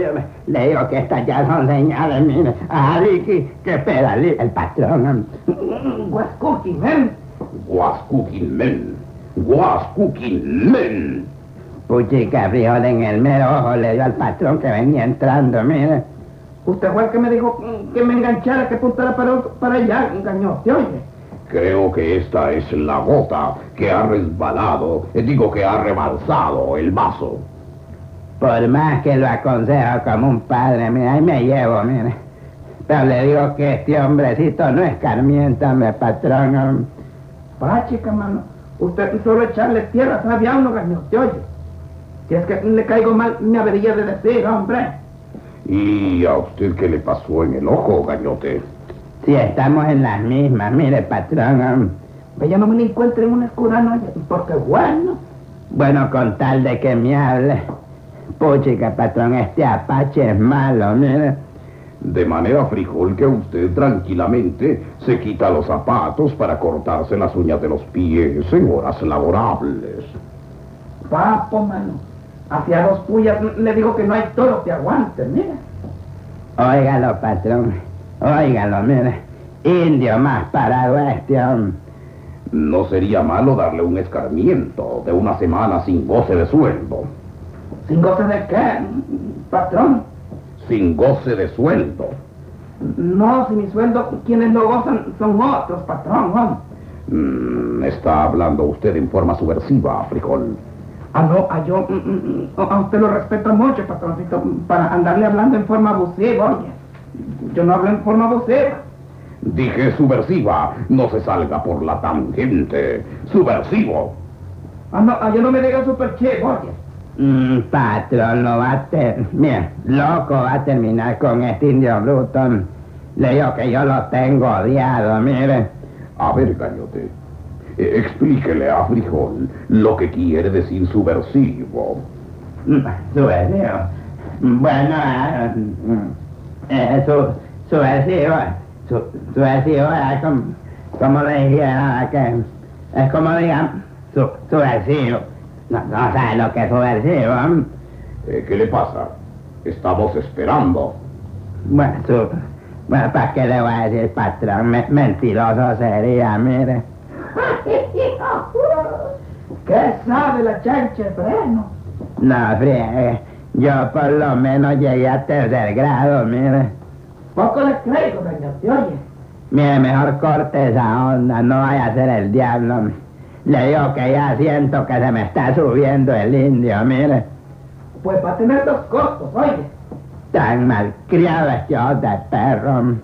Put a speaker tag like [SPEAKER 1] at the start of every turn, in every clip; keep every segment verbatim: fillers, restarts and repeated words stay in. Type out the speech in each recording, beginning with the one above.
[SPEAKER 1] oye, le digo que estas ya son señales, mire. Ah, Ricky, que espera, el patrón.
[SPEAKER 2] Was cooking, man.
[SPEAKER 3] Was cooking, man. Was cooking, man.
[SPEAKER 1] Puchica, frijol en el mero ojo le dio al patrón que venía entrando, mire.
[SPEAKER 2] Usted fue el que me dijo que me enganchara, que apuntara para, para allá, engañó, ¿te oye?
[SPEAKER 3] Creo que esta es la gota que ha resbalado, eh, digo que ha rebalsado el vaso.
[SPEAKER 1] Por más que lo aconsejo como un padre, mire, ahí me llevo, mire. Pero le digo que este hombrecito no escarmienta, hombre, patrón.
[SPEAKER 2] Pa, chica, mano, usted solo echarle tierra, sabe a uno, gañó, ¿te oye? Si es que le caigo mal, me habría de decir, hombre.
[SPEAKER 3] ¿Y a usted qué le pasó en el ojo, gañote?
[SPEAKER 1] Si estamos en las mismas, mire, patrón.
[SPEAKER 2] Pues ya no me encuentro en una escudana, porque bueno.
[SPEAKER 1] Bueno, con tal de que me hable. Puchica, patrón, este apache es malo, mire.
[SPEAKER 3] De manera, frijol, que usted tranquilamente se quita los zapatos para cortarse las uñas de los pies en horas laborables.
[SPEAKER 2] Papo, mano. Hacia dos puyas le digo que no hay toro que aguante, mire.
[SPEAKER 1] Óigalo, patrón. Óigalo, mire. Indio más parado este hombre.
[SPEAKER 3] No sería malo darle un escarmiento de una semana sin goce de sueldo.
[SPEAKER 2] ¿Sin goce de qué, patrón?
[SPEAKER 3] Sin goce de sueldo.
[SPEAKER 2] No, si mi sueldo, quienes lo gozan son otros, patrón, ¿no?
[SPEAKER 3] Mm, está hablando usted en forma subversiva, frijol.
[SPEAKER 2] Ah, no, a yo, mm, mm, a usted lo respeto mucho, patroncito, para andarle hablando en forma abusiva, oye. Yo no hablo en forma abusiva.
[SPEAKER 3] Dije subversiva, no se salga por la tangente. Subversivo.
[SPEAKER 2] Ah, no, a yo no me diga super chivo, oye.
[SPEAKER 1] Mm, patrón, lo va a ter... Mira, loco va a terminar con este indio bruto. Le digo que yo lo tengo odiado, mire.
[SPEAKER 3] A ver, gañote, eh, explíquele a Frijol lo que quiere decir subversivo.
[SPEAKER 1] Mm, subversivo. Bueno, eh, eh, su, subversivo, su, subversivo es como, como le dijera que es como digamos, su, subversivo. No, no sabe lo que es subversivo.
[SPEAKER 3] Eh, ¿Qué le pasa? Estamos esperando.
[SPEAKER 1] Bueno, su, bueno, ¿para qué le voy a decir, patrón? Me, mentiroso sería, mire.
[SPEAKER 2] ¿Qué sabe la chancha, freno?
[SPEAKER 1] No, friegue. Yo por lo menos llegué a tercer grado, mire.
[SPEAKER 2] Poco le creo, doña, ¿te oye?
[SPEAKER 1] Mire, mejor corte esa onda, no vaya a ser el diablo. Le digo que ya siento que se me está subiendo el indio, mire.
[SPEAKER 2] Pues va a tener dos costos, oye.
[SPEAKER 1] Tan malcriado este ojo de perro.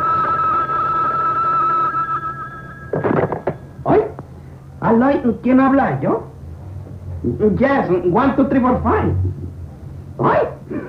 [SPEAKER 2] ¿Oye? ¿Aló? ¿Quién habla? ¿Yo? Yes, one, two, three, four, five. ¿Oye?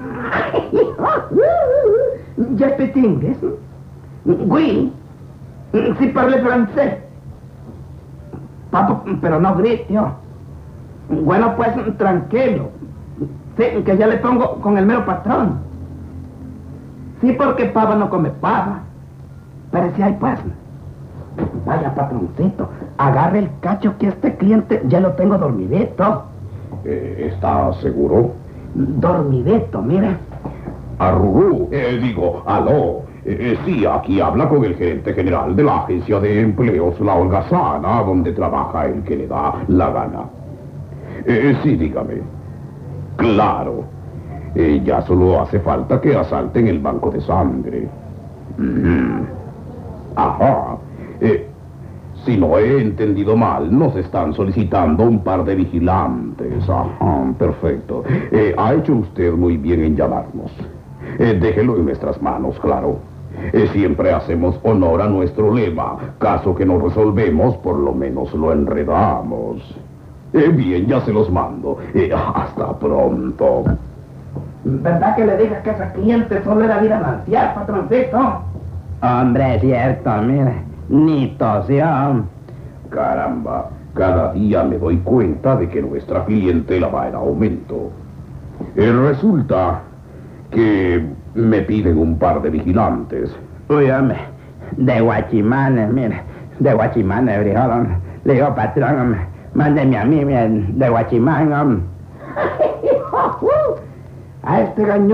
[SPEAKER 2] ¿Ya speak English? Oui. Sí, parle francés. Papo, pero no grite, oh. Bueno, pues, tranquilo. Sí, que ya le pongo con el mero patrón. Sí, porque pava no come pava. Pero si hay, pues. Vaya, patroncito, agarre el cacho que este cliente ya lo tengo dormidito.
[SPEAKER 3] Eh, ¿Está seguro?
[SPEAKER 2] Dormidito, mire.
[SPEAKER 3] Arrugú, eh, digo, aló. Eh, eh, sí, aquí habla con el gerente general de la agencia de empleos La Holgazana, donde trabaja el que le da la gana. Eh, sí, dígame. Claro. Eh, ya solo hace falta que asalten el banco de sangre. Mm. Ajá. Eh, si no he entendido mal, nos están solicitando un par de vigilantes. Ajá, perfecto. Eh, ha hecho usted muy bien en llamarnos. Eh, déjelo en nuestras manos, claro. Eh, siempre hacemos honor a nuestro lema. Caso que no resolvemos, por lo menos lo enredamos. Eh, bien, ya se los mando. Eh, hasta pronto.
[SPEAKER 2] ¿Verdad que le dije que ese cliente solo era ir a lancear, patroncito?
[SPEAKER 1] Hombre, es cierto, mire. Ni tosió.
[SPEAKER 3] Caramba, cada día me doy cuenta de que nuestra clientela va en aumento. Eh, resulta que me piden un par de vigilantes.
[SPEAKER 1] Uy, hombre, de guachimanes, mire. De guachimanes, frijol. Le digo, patrón, hombre, mándeme a mí, mire, de guachimán, hombre.
[SPEAKER 2] A este gañón